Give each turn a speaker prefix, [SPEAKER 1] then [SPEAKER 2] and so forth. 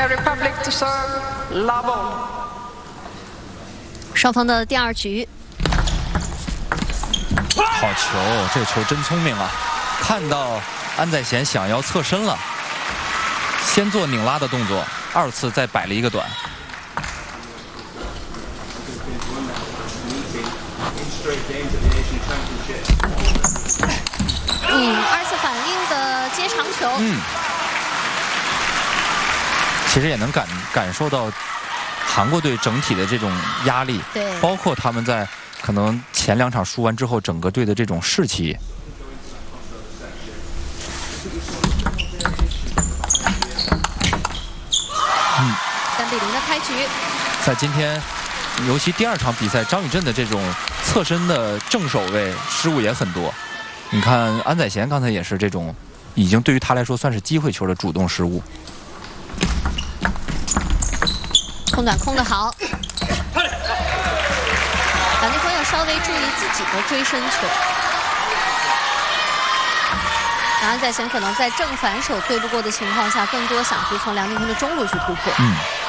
[SPEAKER 1] Republic to serve Labon。
[SPEAKER 2] 双方的第2局。
[SPEAKER 3] 好球，这球真聪明啊！看到安宰贤想要侧身了，先做拧拉的动作，2次再摆了一个短。
[SPEAKER 2] 2次反应的接长球。
[SPEAKER 3] 其实也能感受到韩国队整体的这种压力，
[SPEAKER 2] 对，
[SPEAKER 3] 包括他们在可能前2场输完之后，整个队的这种士气。
[SPEAKER 2] 3比0的开局。
[SPEAKER 3] 在今天，尤其第2场比赛，张宇镇的这种侧身的正手位失误也很多。你看安宰贤刚才也是这种，已经对于他来说算是机会球的主动失误。
[SPEAKER 2] 空短空得好，两队朋友稍微注意自己的追身球。安宰贤可能在正反手对不过的情况下，更多想去从梁定坤的中路去突破。